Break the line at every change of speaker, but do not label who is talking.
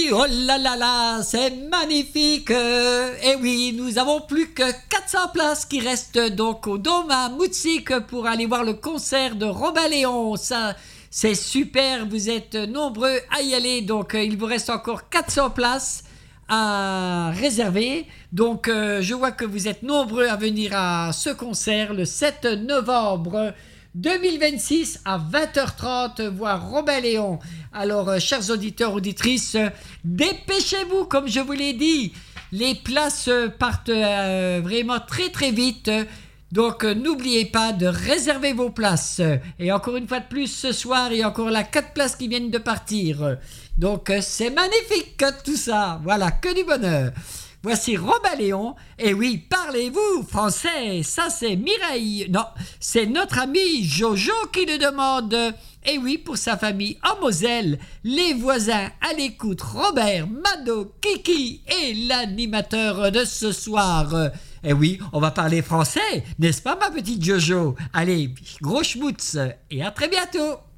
oh là là là, c'est magnifique. Et oui, nous avons plus que 400 places qui restent donc au Dôme à Moutzik pour aller voir le concert de Robin Léon. Ça, c'est super, vous êtes nombreux à y aller. Donc, il vous reste encore 400 places à réserver. Donc, je vois que vous êtes nombreux à venir à ce concert le 7 novembre 2026 à 20h30, voir Robin Léon. Alors, chers auditeurs, auditrices, dépêchez-vous, comme je vous l'ai dit. Les places partent vraiment très très vite. Donc, n'oubliez pas de réserver vos places. Et encore une fois de plus, ce soir, il y a encore là 4 places qui viennent de partir. Donc, c'est magnifique tout ça. Voilà, que du bonheur. Voici Robin Léon. Et oui, parlez-vous français? Ça, c'est Mireille. Non, c'est notre ami Jojo qui le demande. Et oui, pour sa famille en Moselle, les voisins à l'écoute, Robert, Mado, Kiki et l'animateur de ce soir. Et oui, on va parler français, n'est-ce pas ma petite Jojo? Allez, gros schmutz et à très bientôt.